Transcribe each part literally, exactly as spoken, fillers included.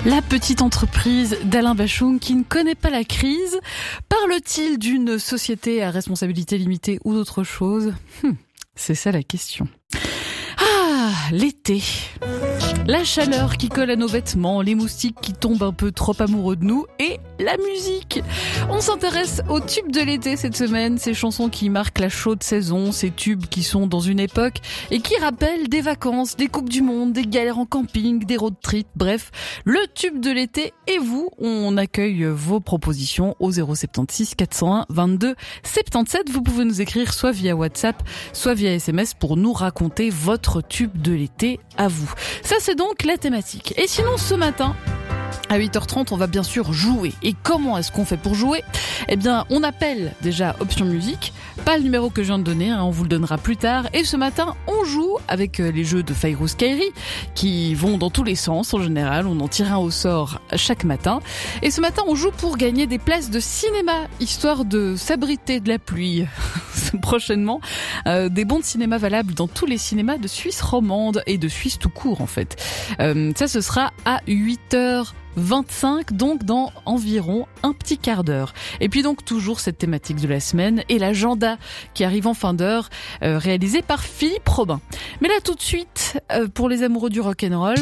La petite entreprise d'Alain Bachung qui ne connaît pas la crise, parle-t-il d'une société à responsabilité limitée ou d'autre chose ? hum, C'est ça la question. Ah, l'été. La chaleur qui colle à nos vêtements, les moustiques qui tombent un peu trop amoureux de nous et la musique. On s'intéresse aux tubes de l'été cette semaine, ces chansons qui marquent la chaude saison, ces tubes qui sont dans une époque et qui rappellent des vacances, des coupes du monde, des galères en camping, des road trips, bref, le tube de l'été et vous, on accueille vos propositions au zéro sept six quatre zéro un vingt-deux soixante-dix-sept. Vous pouvez nous écrire soit via WhatsApp, soit via S M S pour nous raconter votre tube de l'été à vous. Ça, c'est donc la thématique. Et sinon, ce matin, à huit heures trente, on va bien sûr jouer. Et comment est-ce qu'on fait pour jouer ? Eh bien, on appelle déjà Option Musique. Pas le numéro que je viens de donner, hein, on vous le donnera plus tard. Et ce matin, on joue avec les jeux de Fayrouz Kairi qui vont dans tous les sens en général. On en tire un au sort chaque matin. Et ce matin, on joue pour gagner des places de cinéma, histoire de s'abriter de la pluie prochainement. Euh, des bons de cinéma valables dans tous les cinémas de Suisse romande et de Suisse tout court en fait. Euh, ça, ce sera à huit heures vingt-cinq, donc dans environ un petit quart d'heure. Et puis donc toujours cette thématique de la semaine et l'agenda qui arrive en fin d'heure, euh, réalisé par Philippe Robin. Mais là tout de suite, euh, pour les amoureux du rock'n'roll,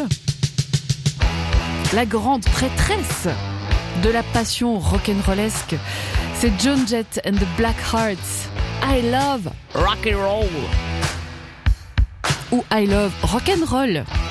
la grande prêtresse de la passion rock'n'rollesque, c'est Joan Jett and the Black Hearts. I love rock'n'roll ou I love rock'n'roll.